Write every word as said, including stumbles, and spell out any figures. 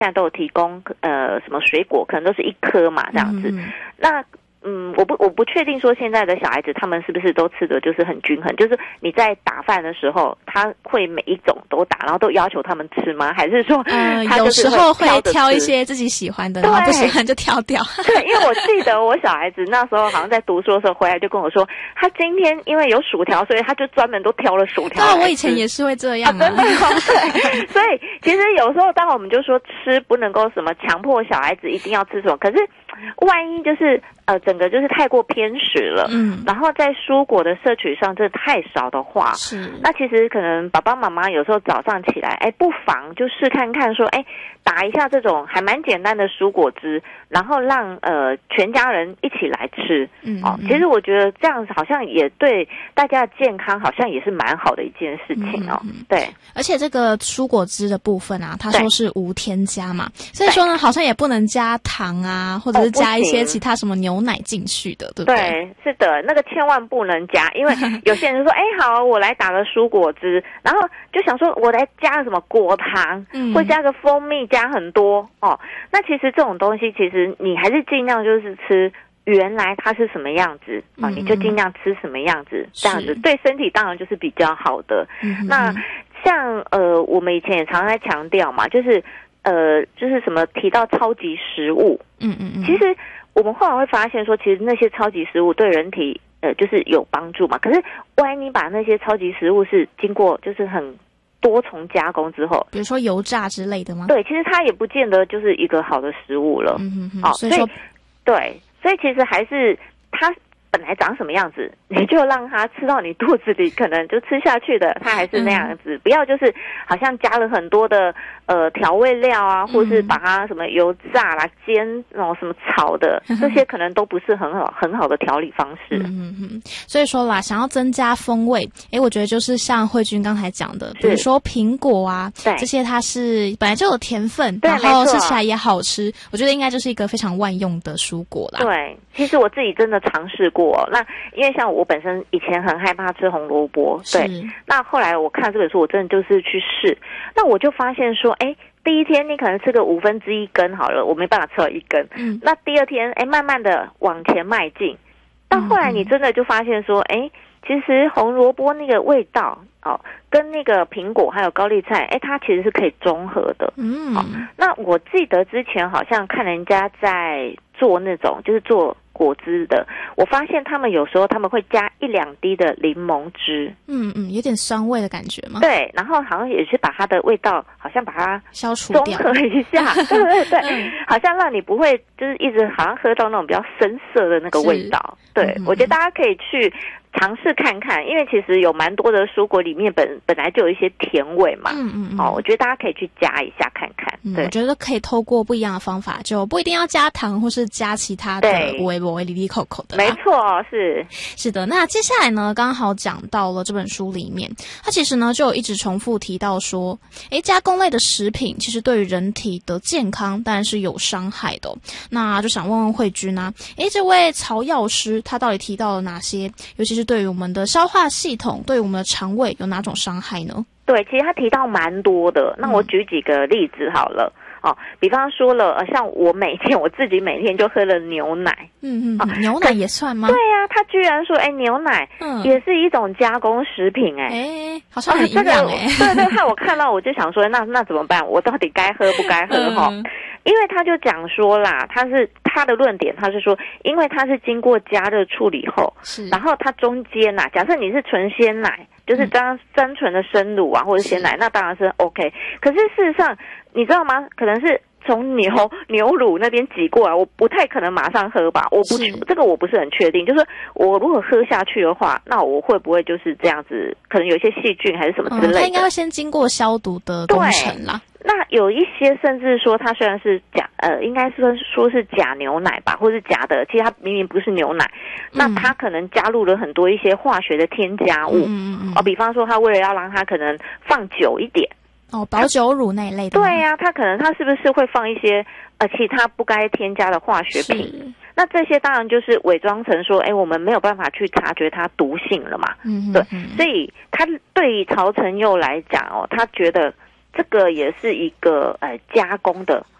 现在都有提供呃什么水果，可能都是一颗嘛这样子。嗯、那嗯，我不我不确定说现在的小孩子他们是不是都吃的就是很均衡，就是你在打饭的时候，他会每一种都打，然后都要求他们吃吗？还是说呃他有时候会挑一些自己喜欢的，然后不喜欢就挑掉？ 对，因为我记得我小孩子那时候好像在读书的时候回来就跟我说，他今天因为有薯条，所以他就专门都挑了薯条。 对，我以前也是会这样啊。 啊真的对，所以其实有时候当我们就说吃不能够什么强迫小孩子一定要吃什么，可是万一就是呃整个就是太过偏食了，嗯，然后在蔬果的摄取上真的太少的话，是，那其实可能爸爸妈妈有时候早上起来，哎，不妨就试看看说，哎，打一下这种还蛮简单的蔬果汁，然后让呃全家人一起来吃，嗯，哦，其实我觉得这样子好像也对大家的健康好像也是蛮好的一件事情哦，嗯、对， 而且这个蔬果汁的部分啊，他说是无添加嘛，所以说呢，好像也不能加糖啊，或者是加一些其他什么牛奶进去的，对不对？ 对，是的，那个千万不能加，因为有些人说，哎，好，我来打个蔬果汁，然后就想说我来加个什么果糖，嗯，或加个蜂蜜，加很多哦。那其实这种东西，其实你还是尽量就是吃原来它是什么样子啊、哦，你就尽量吃什么样子，这样子对身体当然就是比较好的。嗯、那像呃，我们以前也常常在强调嘛，就是呃，就是什么提到超级食物，嗯嗯嗯，其实我们后来会发现说，其实那些超级食物对人体呃就是有帮助嘛。可是万一你把那些超级食物是经过就是很多重加工之后， 比如说油炸之类的吗？ 对，其实它也不见得就是一个好的食物了。嗯哼哼，哦，所以说对，所以其实还是它本来长什么样子，你就让它吃到你肚子里，可能就吃下去的，它还是那样子。嗯、不要就是好像加了很多的呃调味料啊，或是把它什么油炸啦、煎那种什么炒的，这些可能都不是很好很好的调理方式。 嗯嗯，所以说啦，想要增加风味，诶，我觉得就是像慧君刚才讲的，比如说苹果啊，对，这些它是本来就有甜分，然后吃起来也好吃，我觉得应该就是一个非常万用的蔬果啦。 对，其实我自己真的尝试过。那因为像我本身以前很害怕吃红萝卜，对，那后来我看这本书，我真的就是去试，那我就发现说，哎，第一天你可能吃个五分之一根好了，我没办法吃到一根，嗯，那第二天，哎，慢慢的往前迈进，到后来你真的就发现说，哎，其实红萝卜那个味道哦，跟那个苹果还有高丽菜，哎，它其实是可以中和的，嗯，好，那我记得之前好像看人家在做那种，就是做果汁的，我发现他们有时候他们会加一两滴的柠檬汁， 嗯嗯，有点酸味的感觉吗？ 对，然后好像也是把它的味道，好像把它消除掉， 中和一下，对对对，嗯、好像让你不会就是一直好像喝到那种比较深涩的那个味道。对，嗯、我觉得大家可以去尝试看看，因为其实有蛮多的蔬果里面本本来就有一些甜味嘛，嗯嗯嗯，哦，我觉得大家可以去加一下看看。 嗯、 对， 我觉得可以透过不一样的方法，就不一定要加糖或是加其他的微波微里里口口的。 没错，是是的。那接下来呢，刚好讲到了这本书里面，它其实呢就有一直重复提到说，诶，加工类的食品其实对于人体的健康当然是有伤害的、哦。那就想问问慧君啊，诶，这位曹药师他到底提到了哪些？尤其是对于我们的消化系统，对于我们的肠胃有哪种伤害呢？ 对，其实他提到蛮多的。那我举几个例子好了。嗯哦，比方说了，呃，像我每天我自己每天就喝了牛奶， 嗯嗯，哦、牛奶也算吗？ 对呀、啊，他居然说，哎，牛奶也是一种加工食品、欸，哎、 嗯，哎，好像很营养哎、欸， 对对，害我看到我就想说，那那怎么办？我到底该喝不该喝哈？嗯、因为他就讲说啦，他是他的论点，他是说，因为它是经过加热处理后，是，然后它中间呐、啊，假设你是纯鲜奶。就是单单纯的生乳啊，或者鲜奶，那当然是 OK。可是事实上，你知道吗？可能是从牛牛乳那边挤过来，我不太可能马上喝吧。我不这个我不是很确定。就是我如果喝下去的话，那我会不会就是这样子？可能有一些细菌还是什么之类的。 它、嗯、应该会先经过消毒的工程啦。 那有一些甚至说它虽然是假呃，应该是说是假牛奶吧，或是假的，其实它明明不是牛奶，嗯、那它可能加入了很多一些化学的添加物，嗯嗯哦，比方说它为了要让它可能放久一点， 哦，保酒乳那一类的， 对呀、啊，它可能它是不是会放一些呃其他不该添加的化学品？那这些当然就是伪装成说，哎，我们没有办法去察觉它毒性了嘛，嗯，对，所以他对于曹承佑来讲哦，他觉得。 这个也是一个呃加工的